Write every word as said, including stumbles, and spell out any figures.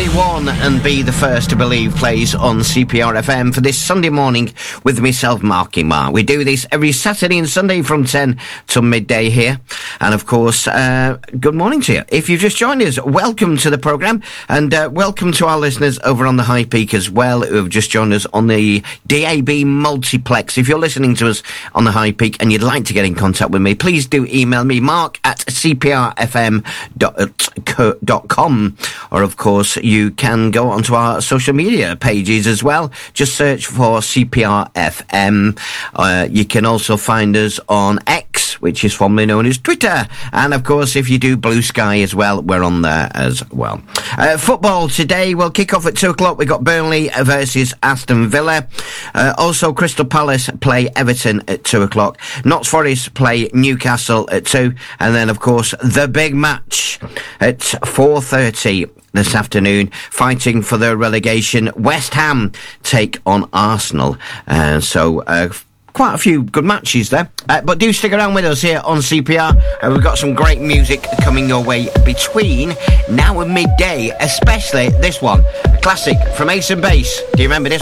A one and Be the First to Believe plays on C P R F M for this Sunday morning with myself, Marky Mark. We do this every Saturday and Sunday from ten to midday here. And of course, uh, good morning to you. If you've just joined us, welcome to the programme, and uh, welcome to our listeners over on the High Peak as well, who have just joined us on the D A B multiplex. If you're listening to us on the High Peak and you'd like to get in contact with me, please do email me, mark at c p r f m dot com, or of course you can go onto our social media pages as well. Just search for C P R F M. Uh, you can also find us on X, which is formerly known as Twitter, and of course if you do Blue Sky as well, we're on there as well. Uh, football today will kick off at two o'clock. We've got Burnley versus Aston Villa. Uh, also Crystal Palace play Everton at two o'clock. Notts Forest play Newcastle at two, and then of course the big match at four thirty this afternoon, fighting for their relegation. West Ham take on Arsenal. Uh, so uh, quite a few good matches there. Uh, but do stick around with us here on C P R. Uh, we've got some great music coming your way between now and midday, especially this one, a classic from Ace and Bass. Do you remember this?